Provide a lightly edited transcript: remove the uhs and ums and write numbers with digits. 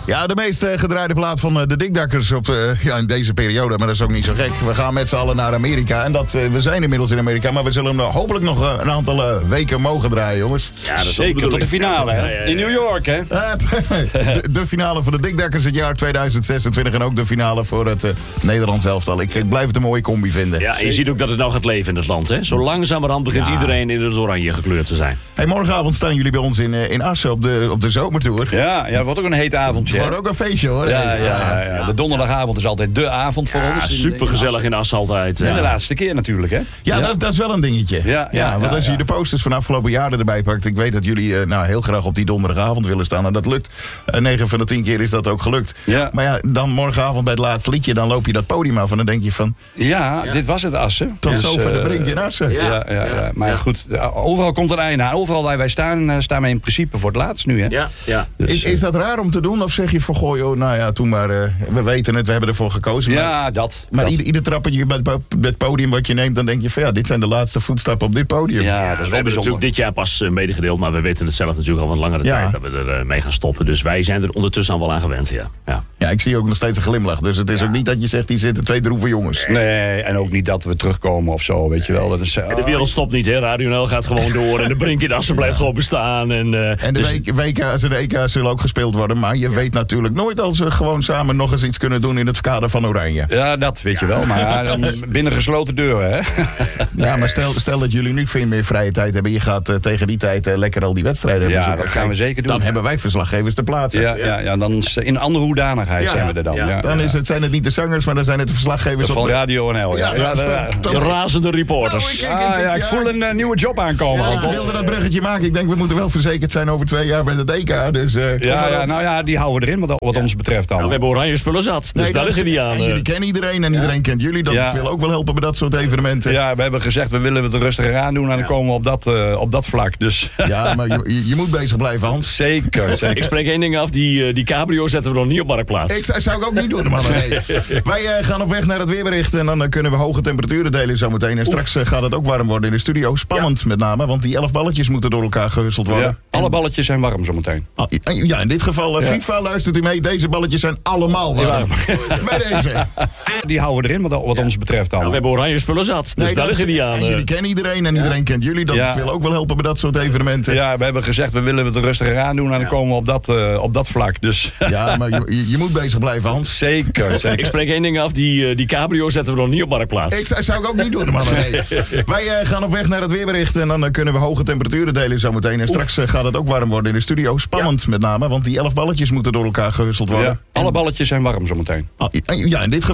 Ja, de meest gedraaide plaat van de Dikdakkers in deze periode. Maar dat is ook niet zo gek. We gaan met z'n allen naar Amerika. En we zijn inmiddels in Amerika. Maar we zullen hem hopelijk nog een aantal weken mogen draaien, jongens. Ja, dat is zeker tot de finale, hè? Ja. In New York, hè? De finale voor de Dikdakkers het jaar 2026. En ook de finale voor het Nederlands elftal. Ik blijf het een mooie combi vinden. Ja, en je ziet ook dat het nou gaat leven in het land, hè? Zo langzamerhand begint iedereen in het oranje gekleurd te zijn. Hey, morgenavond staan jullie bij ons in Assen op de zomertour. Ja, het wordt ook een heet avondje. Het wordt ook een feestje, hoor. Ja. De donderdagavond is altijd de avond voor ons. Supergezellig in Assen altijd. En de laatste keer natuurlijk, hè? Ja. Dat is wel een dingetje. Want als je de posters van afgelopen jaren erbij pakt... ik weet dat jullie heel graag op die donderdagavond willen staan. En dat lukt. 9 van de 10 keer is dat ook gelukt. Ja. Maar ja, dan morgenavond bij het laatste liedje... dan loop je dat podium af en dan denk je van... Ja, dit was het Assen. Tot zover de brink in Assen. Ja. Maar goed, overal komt een einde aan. Overal waar wij staan we in principe voor het laatst nu, hè? Ja. Dus, is dat raar om te doen? Of zeg je van, toen maar... we weten het, we hebben ervoor gekozen. Ja, Maar ieder trappetje bij het podium wat je neemt... dan denk je van, dit zijn de laatste voetstappen op dit podium. Ja, dat is wel bijzonder. Natuurlijk dit jaar pas medegedeeld... maar we weten het zelf natuurlijk al van langere tijd... dat we er mee gaan stoppen. Dus wij zijn er ondertussen al wel aan gewend, Ja, ik zie ook nog steeds een glimlach. Dus het is ook niet dat je zegt, die zitten 2 droeve jongens. Nee, en ook niet dat we terugkomen of zo, weet je wel. Dat is, de wereld stopt niet, hè. Radio NL gaat gewoon door... en de brink in Assen blijft gewoon bestaan. En de WK's en de EK's zullen ook gespeeld worden... maar je weet natuurlijk nooit als we gewoon samen nog eens iets kunnen doen... in het kader van Oranje. Ja, dat weet je wel, maar dan binnen gesloten deuren, hè? Ja, maar stel dat jullie nu veel meer vrije tijd hebben... je gaat tegen die tijd lekker al die wedstrijden hebben. Ja, dat gaan we zeker doen. Dan hebben wij verslaggevers te plaatsen. Ja, dan in andere hoedanigheid zijn we er dan. Ja. Dan zijn het niet de zangers, maar dan zijn het de verslaggevers... Van Radio NL, de razende reporters. Ik voel een nieuwe job aankomen. Ik wilde dat bruggetje maken. Ik denk, we moeten wel verzekerd zijn over 2 jaar met het EK. Dus, die houden we erin wat ons betreft dan. We hebben oranje spullen zat, dus daar liggen die aan. En jullie kennen iedereen en iedereen kent jullie. Dat wil ook wel helpen bij dat soort evenementen. Ja, we hebben gezegd, we willen het rustiger aan doen... en dan komen we op dat vlak. Dus. Ja, maar je moet bezig blijven, Hans. Zeker. Ik spreek 1 ding af, die cabrio zetten we nog niet op Marktplaats. Zou ik ook niet doen, man. Nee. Wij gaan op weg naar het weerbericht en dan kunnen we hoge temperaturen delen zometeen. En straks gaat het ook warm worden in de studio. Spannend met name, want die 11 balletjes moeten door elkaar gehusteld worden. Ja, alle balletjes zijn warm zometeen. Ja, in dit geval FIFA, luistert u mee. Deze balletjes zijn allemaal warm. Bij deze. Die houden we erin wat ons betreft dan. We hebben oranje spullen zat, dus daar liggen die aan. En jullie kennen iedereen en iedereen kent jullie. Dat wil ook wel helpen bij dat soort evenementen. Ja, we hebben gezegd, we willen het rustiger aan doen en dan komen we op dat vlak. Dus. Ja, maar je moet bezig blijven, Hans. Zeker. Ik spreek 1 ding af, die cabrio zetten we nog niet op Marktplaats. Zou ik ook niet doen, man. Nee. Wij gaan op weg naar het weerbericht en dan kunnen we hoge temperaturen delen zometeen. En straks gaat het ook warm worden in de studio. Spannend met name, want die 11 balletjes moeten door elkaar gehusteld worden. Ja, alle balletjes zijn warm zometeen. Ja, in dit geval